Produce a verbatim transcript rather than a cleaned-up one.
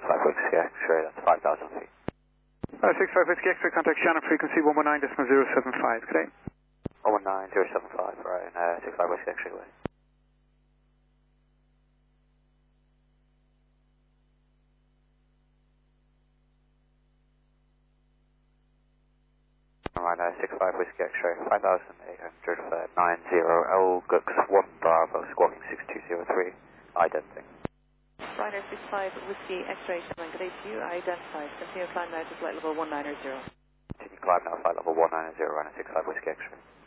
five Whiskey X-ray, that's five thousand feet. Uh, six five Whiskey X-ray, contact Shannon frequency one one nine point zero seven five, okay? one one nine point zero seven five, right, and uh, six five Whiskey X-ray away. Alright, uh, six five Whiskey X-ray, five thousand eight hundred for nine zero L G U X one Bravo, squawking six two zero three, identity. Ryder six five Whiskey X-ray, Shannon, good day to you, identified. Continue climb now to flight level one nine zero. Continue climb now, flight level one nine zero, running six five Whiskey X-ray.